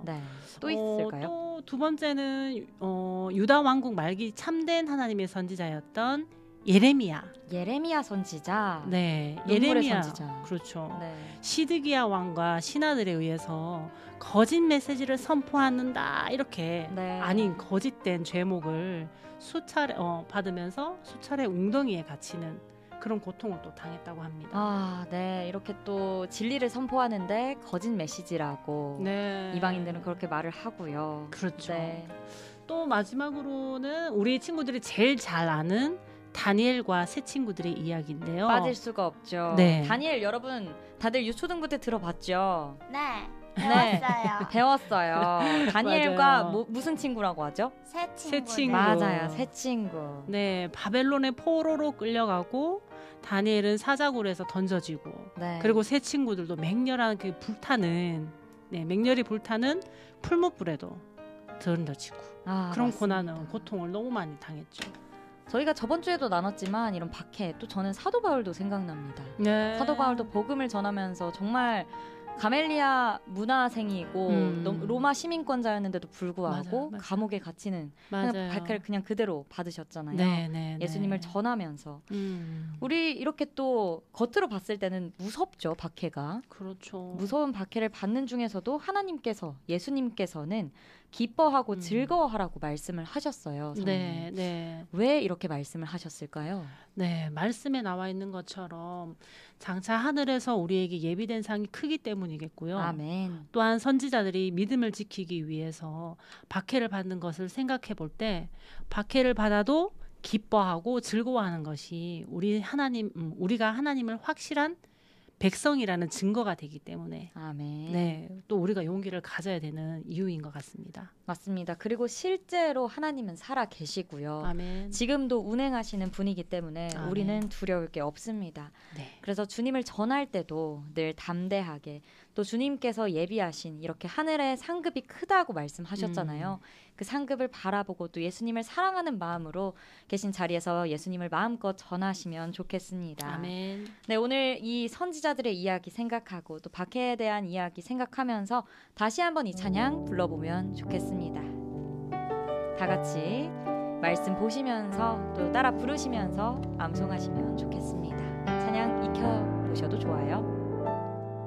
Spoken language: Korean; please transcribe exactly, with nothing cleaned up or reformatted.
네. 또 있을까요? 어, 또 두 번째는 어, 유다 왕국 말기 참된 하나님의 선지자였던 예레미야. 예레미야 선지자. 네, 눈물의 예레미야. 선지자. 그렇죠. 네. 시드기야 왕과 신하들에 의해서 거짓 메시지를 선포한다 이렇게 네. 아닌 거짓된 죄목을 수차례 어, 받으면서 수차례 웅덩이에 갇히는 그런 고통을 또 당했다고 합니다. 아, 네. 이렇게 또 진리를 선포하는데 거짓 메시지라고 네. 이방인들은 그렇게 말을 하고요. 그렇죠. 네. 또 마지막으로는 우리 친구들이 제일 잘 아는 다니엘과 세 친구들의 이야기인데요. 빠질 수가 없죠. 네. 다니엘 여러분 다들 유초등부 때 들어봤죠? 네. 네. 배웠어요. 배웠어요. 다니엘과 맞아요. 뭐, 무슨 친구라고 하죠? 새 친구. 새 친구. 맞아요. 새 친구. 네, 바벨론의 포로로 끌려가고 다니엘은 사자굴에서 던져지고 네. 그리고 세 친구들도 맹렬한 그 불타는 네, 맹렬히 불타는 풀무불에도 던져지고 아, 그런 맞습니다. 고난은 고통을 너무 많이 당했죠. 저희가 저번 주에도 나눴지만 이런 박해 또 저는 사도 바울도 생각납니다. 네. 사도 바울도 복음을 전하면서 정말 가멜리아 문화생이고 음. 로- 로마 시민권자였는데도 불구하고 맞아요, 맞아요. 감옥에 갇히는 맞아요. 그냥 박해를 그냥 그대로 받으셨잖아요. 네, 네, 예수님을 네. 전하면서 음. 우리 이렇게 또 겉으로 봤을 때는 무섭죠, 박해가. 그렇죠. 무서운 박해를 받는 중에서도 하나님께서 예수님께서는 기뻐하고 음. 즐거워하라고 말씀을 하셨어요. 성경에. 네, 네. 왜 이렇게 말씀을 하셨을까요? 네, 말씀에 나와 있는 것처럼 장차 하늘에서 우리에게 예비된 상이 크기 때문이겠고요. 아멘. 또한 선지자들이 믿음을 지키기 위해서 박해를 받는 것을 생각해 볼 때 박해를 받아도 기뻐하고 즐거워하는 것이 우리 하나님, 음, 우리가 하나님을 확실한 백성이라는 증거가 되기 때문에 아멘. 네, 또 우리가 용기를 가져야 되는 이유인 것 같습니다. 맞습니다. 그리고 실제로 하나님은 살아 계시고요. 아멘. 지금도 운행하시는 분이기 때문에 아멘. 우리는 두려울 게 없습니다. 네. 그래서 주님을 전할 때도 늘 담대하게 또 주님께서 예비하신 이렇게 하늘의 상급이 크다고 말씀하셨잖아요. 음. 그 상급을 바라보고 또 예수님을 사랑하는 마음으로 계신 자리에서 예수님을 마음껏 전하시면 좋겠습니다. 아멘. 네, 오늘 이 선지자들의 이야기 생각하고 또 박해에 대한 이야기 생각하면서 다시 한번 이 찬양 불러보면 좋겠습니다. 다 같이 말씀 보시면서 또 따라 부르시면서 암송하시면 좋겠습니다. 찬양 익혀보셔도 좋아요.